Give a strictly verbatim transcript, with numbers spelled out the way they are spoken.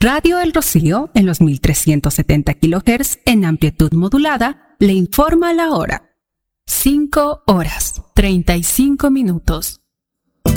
Radio El Rocío, en los mil trescientos setenta kilohertz en amplitud modulada, le informa la hora. cinco horas, treinta y cinco minutos.